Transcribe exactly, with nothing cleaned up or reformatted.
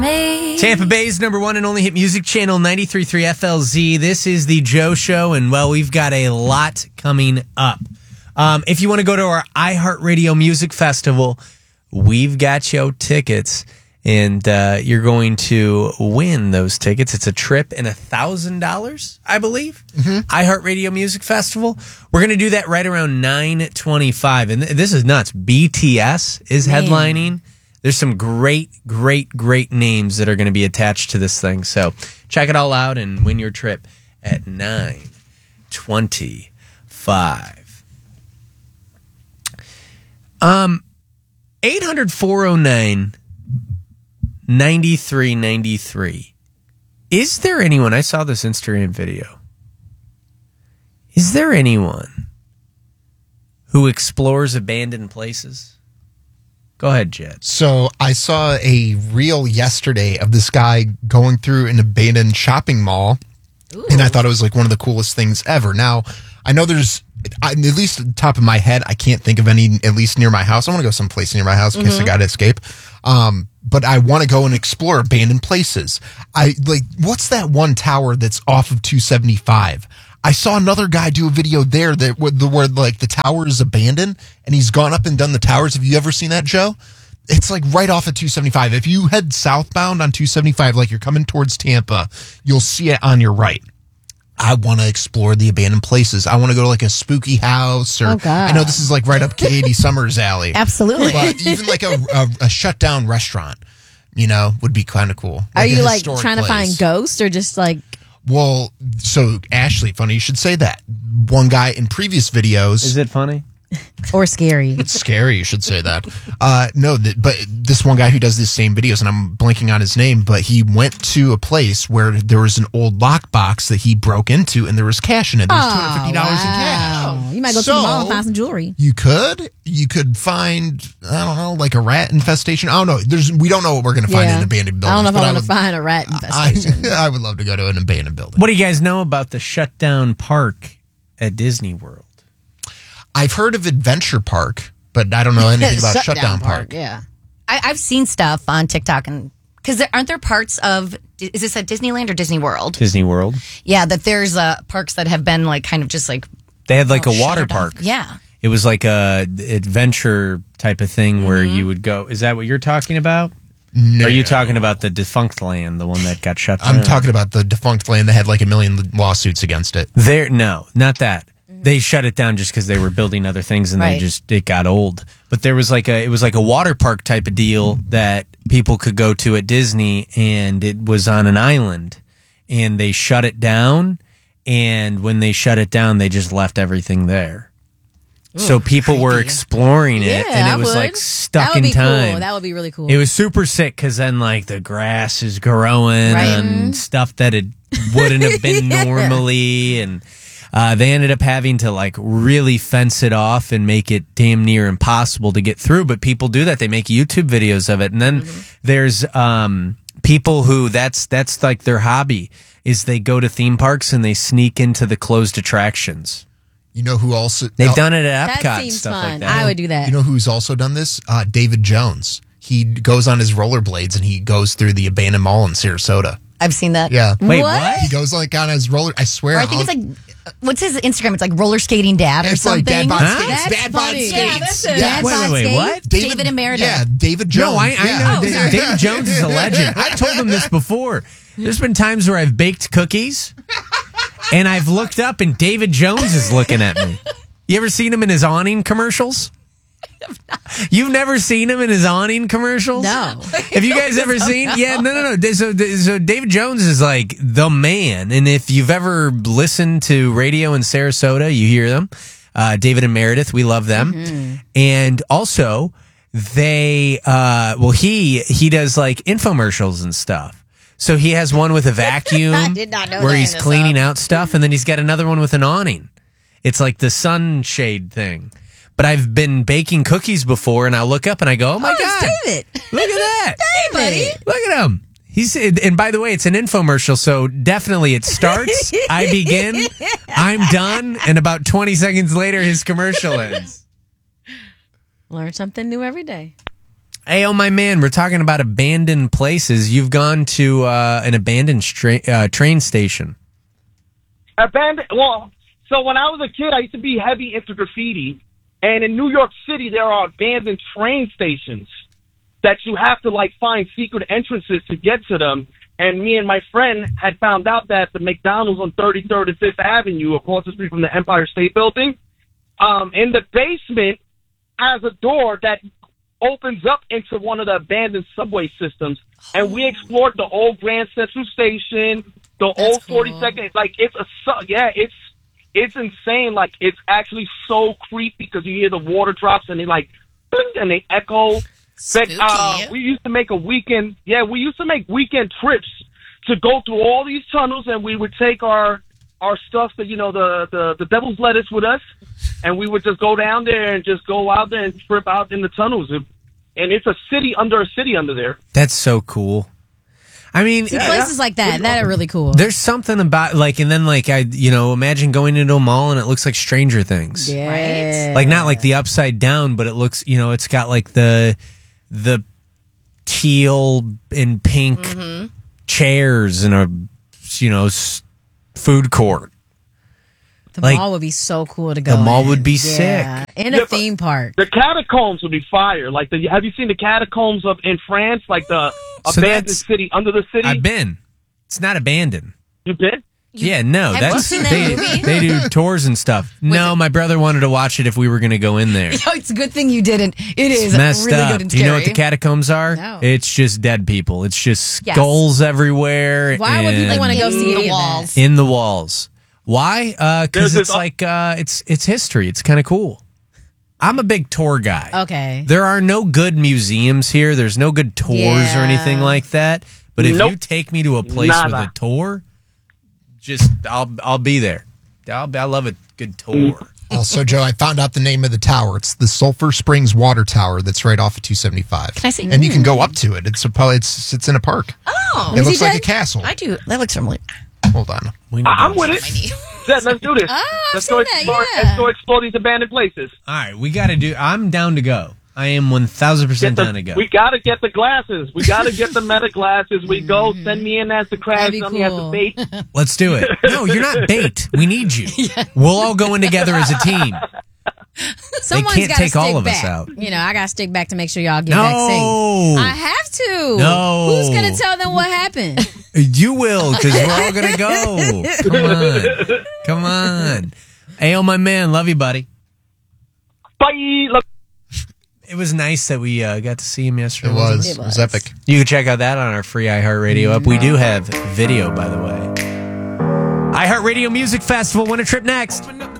Tampa Bay's number one and only hit music channel, ninety-three point three F L Z. This is the Joe Show, and, well, we've got a lot coming up. Um, if you want to go to our iHeartRadio Music Festival, we've got your tickets, and uh, you're going to win those tickets. It's a trip and one thousand dollars, I believe. Mm-hmm. iHeartRadio Music Festival. We're going to do that right around nine twenty-five, and th- this is nuts. B T S is Man. headlining. There's some great, great, great names that are going to be attached to this thing. So check it all out and win your trip at nine twenty-five. Um, eight hundred, four oh nine, ninety-three ninety-three. Is there anyone, I saw this Instagram video. Is there anyone who explores abandoned places? Go ahead, Jed. So I saw a reel yesterday of this guy going through an abandoned shopping mall, Ooh. and I thought it was like one of the coolest things ever. Now, I know there's, I, at least at the top of my head, I can't think of any, at least near my house. I want to go someplace near my house in mm-hmm. case I got to escape. Um, but I want to go and explore abandoned places. I like, what's that one tower that's off of two seventy-five? I saw another guy do a video there that where, the, where like the tower is abandoned, and he's gone up and done the towers. Have you ever seen that, Joe? It's like right off of two seventy-five. If you head southbound on two seventy-five, like you're coming towards Tampa, you'll see it on your right. I want to explore the abandoned places. I want to go to like a spooky house, or oh, God. I know this is like right up Katie Summers' alley. Absolutely. But even like a, a, a shut down restaurant, you know, would be kind of cool. Are like you like trying place. to find ghosts, or just like? Well, so Ashley, funny you should say that. One guy in previous videos. Is it funny? Or scary? It's scary, you should say that. Uh, no, th- but this one guy who does these same videos, and I'm blanking on his name, but he went to a place where there was an old lockbox that he broke into, and there was cash in it. There was two hundred fifty dollars oh, wow. in cash. You might go so, to the mall and find some jewelry. You could. You could find, I don't know, like a rat infestation. I don't know. There's, we don't know what we're going to find yeah. in abandoned buildings. I don't know if I'm going to would, find a rat infestation. I, I would love to go to an abandoned building. What do you guys know about the shut down park at Disney World? I've heard of Adventure Park, but I don't know anything about Shut Shutdown Park. Park. Yeah, I, I've seen stuff on TikTok, and because there, aren't there parts of, is this at Disneyland or Disney World? Disney World. Yeah, that there's uh, parks that have been like kind of just like. They had like oh, a water down. park. Yeah. It was like a adventure type of thing mm-hmm. where you would go. Is that what you're talking about? No. Or are you talking about the defunct land, the one that got shut down? I'm talking about the defunct land that had like a million lawsuits against it. There, no, not that. They shut it down just because they were building other things, and right. they just it got old. But there was like a it was like a water park type of deal that people could go to at Disney, and it was on an island, and they shut it down. And when they shut it down, they just left everything there. Ooh, so people creepy. were exploring it, yeah, and it I was would. like stuck that would in be time. Cool. That would be really cool. It was super sick because then like the grass is growing right. and stuff that it wouldn't have been normally, and. Uh, they ended up having to like really fence it off and make it damn near impossible to get through. But people do that. They make YouTube videos of it. And then mm-hmm. there's um, people who that's that's like their hobby is they go to theme parks and they sneak into the closed attractions. You know who also... They've uh, done it at Epcot that and seems stuff fun. like that. I would do that. You know who's also done this? Uh, David Jones. He goes on his rollerblades and he goes through the abandoned mall in Sarasota. I've seen that. Yeah. Wait, what? what? He goes like on his roller... I swear... Or I think I'll, it's like... What's his Instagram? It's like roller skating dad or it's something. like Dad Bod Huh? Skates. That's Dad Bod funny. Skates. Yeah, that's it. Yes. Dad Wait, Bod wait, wait, Skates? what? David and Meredith. Yeah, David Jones. No, I, I yeah. know. Oh, David, sorry. David Jones is a legend. I told him this before. There's been times where I've baked cookies, and I've looked up, and David Jones is looking at me. You ever seen him in his awning commercials? You've never seen him in his awning commercials? No. Have you guys ever seen? Yeah, no, no, no. So, so David Jones is like the man, and if you've ever listened to radio in Sarasota, you hear them. Uh, David and Meredith, we love them, mm-hmm. and also they. Uh, well, he he does like infomercials and stuff. So he has one with a vacuum I did not know where that. he's cleaning out stuff, and then he's got another one with an awning. It's like the sunshade thing. But I've been baking cookies before, and I look up and I go, "Oh my oh, god, David! Look at that, Hey, buddy! Look at him." He's and by the way, it's an infomercial, so definitely it starts. I begin, I'm done, and about twenty seconds later, his commercial ends. Learn something new every day. Hey, oh my man, we're talking about abandoned places. You've gone to uh, an abandoned stra- uh, train station. Abandoned. Well, so when I was a kid, I used to be heavy into graffiti, and in New York City, there are abandoned train stations that you have to like find secret entrances to get to them. And me and my friend had found out that the McDonald's on thirty-third and Fifth Avenue, across the street from the Empire State Building, um, in the basement has a door that opens up into one of the abandoned subway systems. And we explored the old Grand Central Station, the That's old cool. forty-second. Like, it's a, su- yeah, it's, it's insane. Like, it's actually so creepy because you hear the water drops and they like, and they echo. But, uh, we used to make a weekend, yeah, we used to make weekend trips to go through all these tunnels, and we would take our, our stuff, that, you know, the, the, the devil's lettuce with us, and we would just go down there and just go out there and trip out in the tunnels. And it's a city under a city under there. That's so cool. I mean, See, places like that, that are really cool. there's something about, like, and then, like, I, you know, imagine going into a mall and it looks like Stranger Things. Yeah. Like, not like the Upside Down, but it looks, you know, it's got, like, the, the teal and pink Mm-hmm. chairs in a, you know, s- food court. The like, mall would be so cool to go. the mall in. would be Yeah. In a Yeah, but- theme park. The catacombs would be fire. Like, the, have you seen the catacombs of in France? Like the So abandoned that's- city under the city? I've been. It's not abandoned. You been? Yeah, no, Have you that's seen that they, movie? they do tours and stuff. No, my brother wanted to watch it if we were going to go in there. Yo, it's a good thing you didn't. It is It's messed really up. good and Do you know what the scary. catacombs are? No. It's just dead people. It's just Yes. skulls everywhere. Why would people and want to go In see the any of that? walls. in the walls? Why? Because There's it's this- like uh, it's it's history. It's kind of cool. I'm a big tour guy. Okay. There are no good museums here. There's no good tours Yeah. or anything like that. But if you Nope. take me to a place with Nada. a tour, just I'll I'll be there. I'll, I love a good tour. Also, Joe, I found out the name of the tower. It's the Sulphur Springs Water Tower that's right off of two seventy-five. Can I see? And you can go up to it. It's a, it's it's in a park. Oh, It Is he looks like a dead? castle. I do. That looks familiar. Hold on. We need I- I'm to- with it. Zed, let's do this. Oh, I've let's seen go that, explore. yeah. Let's go explore these abandoned places. All right, we got to do. I'm down to go. I am one thousand percent Get the- down to go. We gotta get the glasses. We gotta get the meta glasses. We go. Send me in as the crash. That'd be Send me as the cool. bait. Let's do it. No, you're not bait. We need you. We'll all go in together as a team. Someone's can't gotta take all stick of us back. out. You know, I gotta stick back to make sure y'all get No. back safe. I have to. No. Who's gonna tell them what happened? You will, because we're all gonna go. Come on, come on. Hey, oh my man, love you, buddy. Bye. Love- It was nice that we uh, got to see him yesterday. It wasn't was. It It was was. epic. You can check out that on our free iHeartRadio app. We do have video, by the way. iHeartRadio Music Festival. Win a trip next.